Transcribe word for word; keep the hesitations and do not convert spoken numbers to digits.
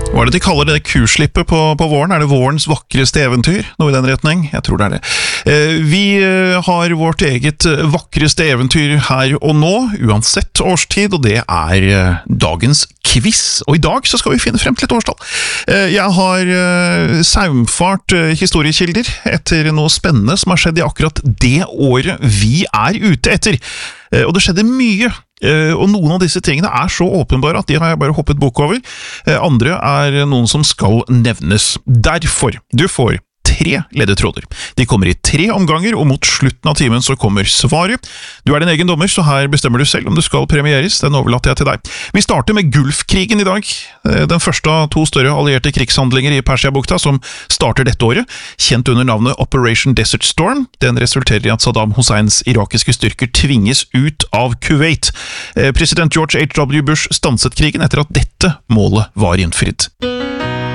Hva er det de kaller det kurslippet på, på våren? Er det vårens vakreste eventyr? Noe i den retning? Jeg tror det er det. Eh, vi har vårt eget vakreste eventyr her og nå, uansett årstid, og det er eh, dagens quiz. Og i dag så skal vi finne frem til et årstall. Eh, jeg har eh, saumfart eh, historiekilder etter noe spennende som har skjedd i akkurat det året vi er ute etter. Eh, og det skjedde mye. Uh, og noen av disse tingene er så åpenbare at de har jeg bare hoppet bok over. Uh, andre er noen som skal nevnes. Derfor, du får tre ledetråder. De kommer i tre omganger, og mot slutten av timen så kommer svaret. Du er din egen dommer, så her bestemmer du selv om du skal premieres. Den overlater jeg til deg. Vi starter med Gulfkrigen i dag. Den første av to større allierte krigshandlinger i Persiabukta som starter dette året, kjent under navnet Operation Desert Storm. Den resulterer i at Saddam Husseins irakiske styrker tvinges ut av Kuwait. President George H W Bush stanset krigen etter at dette målet var innfridd.